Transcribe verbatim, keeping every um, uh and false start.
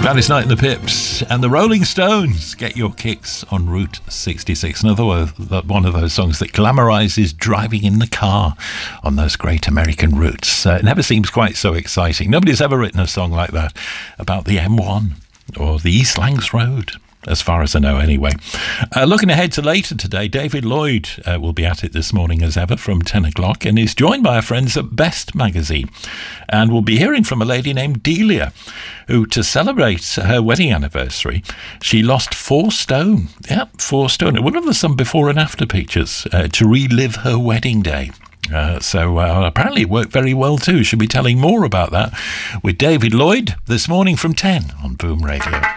Gladys Knight and the Pips and the Rolling Stones. Get your kicks on Route sixty-six. Another one of those songs that glamorizes driving in the car on those great American routes. Uh, it never seems quite so exciting. Nobody's ever written a song like that about the M one or the East Lancs Road, as far as I know anyway. Uh, looking ahead to later today, David Lloyd uh, will be at it this morning as ever from ten o'clock, and he's joined by our friends at Best Magazine. And we'll be hearing from a lady named Delia, who, to celebrate her wedding anniversary, she lost four stone. Yep, four stone. One of the some before and after pictures uh, to relive her wedding day. Uh, so uh, apparently it worked very well too. She'll be telling more about that with David Lloyd this morning from ten on Boom Radio.